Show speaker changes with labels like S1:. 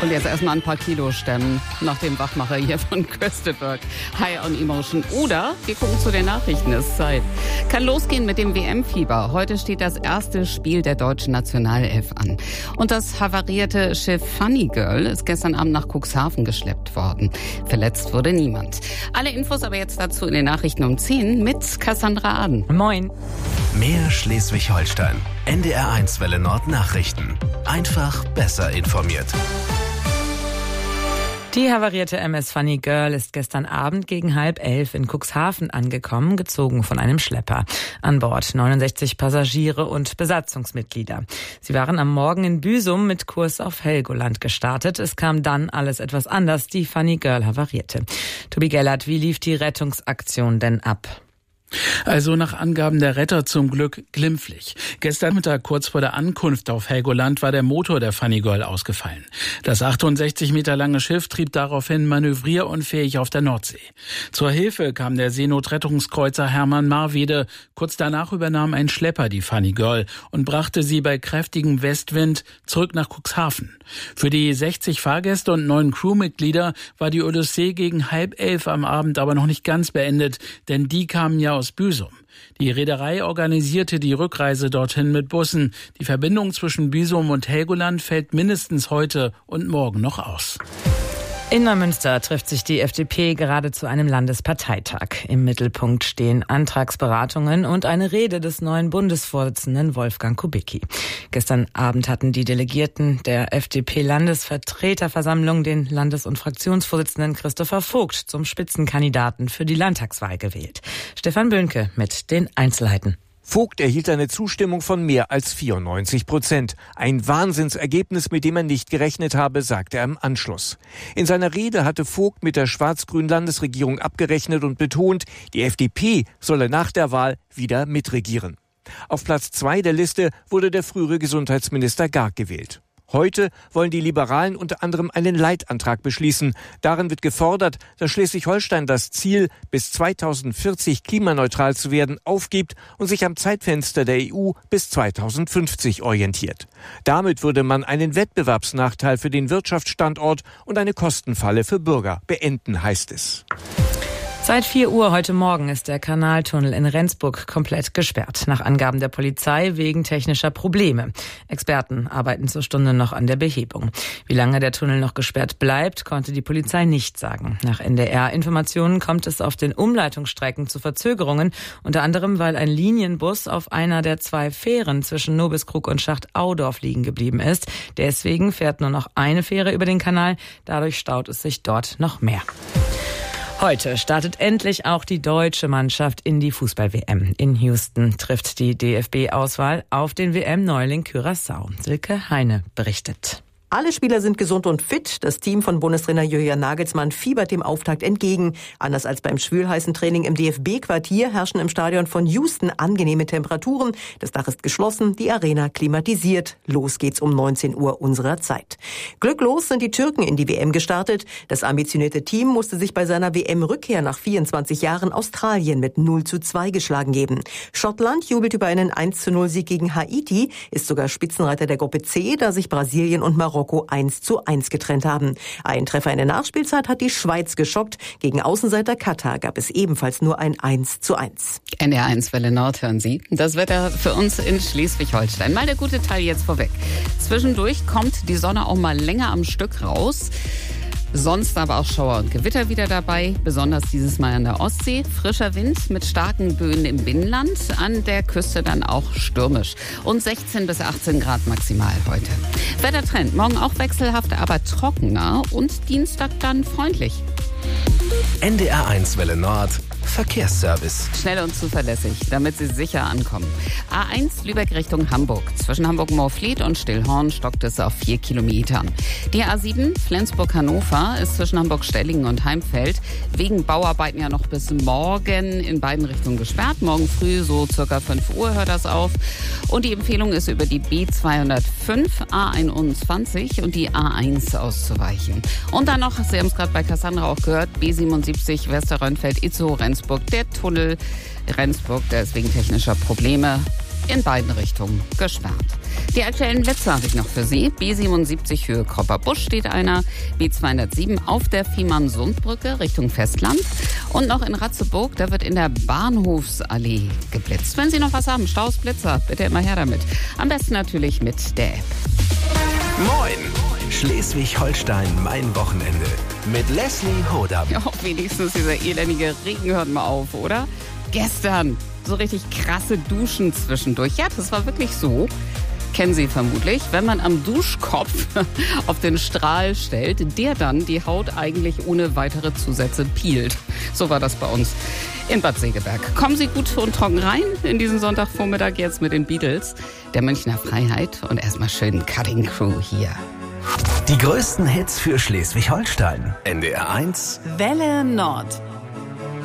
S1: Und jetzt erstmal ein paar Kilo stemmen nach dem Wachmacher hier von Kösteberg. High on Emotion. Oder wir gucken zu den Nachrichten, es ist Zeit. Kann losgehen mit dem WM-Fieber. Heute steht das erste Spiel der deutschen Nationalelf an. Und das havarierte Schiff Funny Girl ist gestern Abend nach Cuxhaven geschleppt worden. Verletzt wurde niemand. Alle Infos aber jetzt dazu in den Nachrichten um 10 mit Cassandra Aden.
S2: Moin.
S3: Mehr Schleswig-Holstein. NDR1 Welle Nord Nachrichten. Einfach besser informiert.
S2: Die havarierte MS Funny Girl ist gestern Abend gegen 10:30 in Cuxhaven angekommen, gezogen von einem Schlepper. An Bord 69 Passagiere und Besatzungsmitglieder. Sie waren am Morgen in Büsum mit Kurs auf Helgoland gestartet. Es kam dann alles etwas anders. Die Funny Girl havarierte. Tobi Gellert, wie lief die Rettungsaktion denn ab?
S4: Also nach Angaben der Retter zum Glück glimpflich. Gestern Mittag kurz vor der Ankunft auf Helgoland war der Motor der Funny Girl ausgefallen. Das 68 Meter lange Schiff trieb daraufhin manövrierunfähig auf der Nordsee. Zur Hilfe kam der Seenotrettungskreuzer Hermann Marwede. Kurz danach übernahm ein Schlepper die Funny Girl und brachte sie bei kräftigem Westwind zurück nach Cuxhaven. Für die 60 Fahrgäste und 9 Crewmitglieder war die Odyssee gegen 10:30 am Abend aber noch nicht ganz beendet, denn die kamen ja aus Büsum. Die Reederei organisierte die Rückreise dorthin mit Bussen. Die Verbindung zwischen Büsum und Helgoland fällt mindestens heute und morgen noch aus.
S2: In Neumünster trifft sich die FDP gerade zu einem Landesparteitag. Im Mittelpunkt stehen Antragsberatungen und eine Rede des neuen Bundesvorsitzenden Wolfgang Kubicki. Gestern Abend hatten die Delegierten der FDP-Landesvertreterversammlung den Landes- und Fraktionsvorsitzenden Christopher Vogt zum Spitzenkandidaten für die Landtagswahl gewählt. Stefan Böhnke mit den Einzelheiten.
S5: Vogt erhielt eine Zustimmung von mehr als 94%. Ein Wahnsinnsergebnis, mit dem er nicht gerechnet habe, sagte er im Anschluss. In seiner Rede hatte Vogt mit der schwarz-grünen Landesregierung abgerechnet und betont, die FDP solle nach der Wahl wieder mitregieren. Auf Platz 2 der Liste wurde der frühere Gesundheitsminister Garg gewählt. Heute wollen die Liberalen unter anderem einen Leitantrag beschließen. Darin wird gefordert, dass Schleswig-Holstein das Ziel, bis 2040 klimaneutral zu werden, aufgibt und sich am Zeitfenster der EU bis 2050 orientiert. Damit würde man einen Wettbewerbsnachteil für den Wirtschaftsstandort und eine Kostenfalle für Bürger beenden, heißt es.
S2: Seit 4 Uhr heute Morgen ist der Kanaltunnel in Rendsburg komplett gesperrt. Nach Angaben der Polizei wegen technischer Probleme. Experten arbeiten zur Stunde noch an der Behebung. Wie lange der Tunnel noch gesperrt bleibt, konnte die Polizei nicht sagen. Nach NDR-Informationen kommt es auf den Umleitungsstrecken zu Verzögerungen, unter anderem, weil ein Linienbus auf einer der 2 Fähren zwischen Nobiskrug und Schacht-Audorf liegen geblieben ist. Deswegen fährt nur noch eine Fähre über den Kanal. Dadurch staut es sich dort noch mehr. Heute startet endlich auch die deutsche Mannschaft in die Fußball-WM. In Houston trifft die DFB-Auswahl auf den WM-Neuling Curaçao. Silke Heine berichtet.
S6: Alle Spieler sind gesund und fit. Das Team von Bundestrainer Julian Nagelsmann fiebert dem Auftakt entgegen. Anders als beim schwülheißen Training im DFB-Quartier herrschen im Stadion von Houston angenehme Temperaturen. Das Dach ist geschlossen, die Arena klimatisiert. Los geht's um 19 Uhr unserer Zeit. Glücklos sind die Türken in die WM gestartet. Das ambitionierte Team musste sich bei seiner WM-Rückkehr nach 24 Jahren Australien mit 0:2 geschlagen geben. Schottland jubelt über einen 1:0-Sieg gegen Haiti, ist sogar Spitzenreiter der Gruppe C, da sich Brasilien und Marokko 1:1 getrennt haben. Ein Treffer in der Nachspielzeit hat die Schweiz geschockt. Gegen Außenseiter Katar gab es ebenfalls nur ein 1:1.
S1: NDR1 Welle Nord hören Sie. Das Wetter für uns in Schleswig-Holstein. Mal der gute Teil jetzt vorweg. Zwischendurch kommt die Sonne auch mal länger am Stück raus. Sonst aber auch Schauer und Gewitter wieder dabei, besonders dieses Mal an der Ostsee. Frischer Wind mit starken Böen im Binnenland, an der Küste dann auch stürmisch. Und 16 bis 18 Grad maximal heute. Wettertrend, morgen auch wechselhaft, aber trockener und Dienstag dann freundlich.
S3: NDR1 Welle Nord Verkehrsservice.
S1: Schnell und zuverlässig, damit Sie sicher ankommen. A1 Lübeck Richtung Hamburg. Zwischen Hamburg-Moorfleet und Stillhorn stockt es auf 4 Kilometern. Die A7 Flensburg-Hannover ist zwischen Hamburg-Stellingen und Heimfeld wegen Bauarbeiten ja noch bis morgen in beiden Richtungen gesperrt. Morgen früh so circa 5 Uhr hört das auf. Und die Empfehlung ist, über die B205, A21 und die A1 auszuweichen. Und dann noch, Sie haben es gerade bei Cassandra auch gehört, B77 Westerrönfeld-Itzehoe-Rendsburg. Der Tunnel Rendsburg, der ist wegen technischer Probleme in beiden Richtungen gesperrt. Die aktuellen Plätze habe ich noch für Sie. B77 Höhe Kropper-Busch steht einer, B207 auf der Fehmarn-Sund-Brücke Richtung Festland und noch in Ratzeburg, da wird in der Bahnhofsallee geblitzt. Wenn Sie noch was haben, Staus, Blitzer, bitte immer her damit. Am besten natürlich mit der App.
S3: Moin! Schleswig-Holstein, mein Wochenende. Mit Leslie Hodam.
S1: Ja, wenigstens dieser elendige Regen hört mal auf, oder? Gestern so richtig krasse Duschen zwischendurch. Ja, das war wirklich so. Kennen Sie vermutlich, wenn man am Duschkopf auf den Strahl stellt, der dann die Haut eigentlich ohne weitere Zusätze peelt. So war das bei uns in Bad Segeberg. Kommen Sie gut und trocken rein in diesen Sonntagvormittag jetzt mit den Beatles, der Münchner Freiheit und erstmal schön Cutting Crew hier.
S3: Die größten Hits für Schleswig-Holstein. NDR 1
S1: Welle Nord.